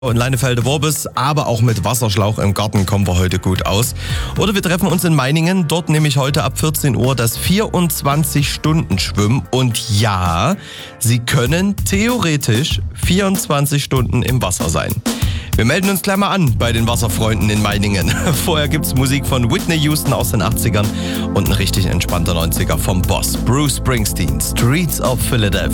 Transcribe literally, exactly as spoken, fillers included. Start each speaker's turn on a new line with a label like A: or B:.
A: Und Leinefelde-Worbis, aber auch mit Wasserschlauch im Garten kommen wir heute gut aus. Oder wir treffen uns in Meiningen, dort nämlich heute ab vierzehn Uhr das vierundzwanzig-Stunden-Schwimmen. Und ja, Sie können theoretisch vierundzwanzig Stunden im Wasser sein. Wir melden uns gleich mal an bei den Wasserfreunden in Meiningen. Vorher gibt's Musik von Whitney Houston aus den achtzigern und ein richtig entspannter neunziger vom Boss Bruce Springsteen, Streets of Philadelphia.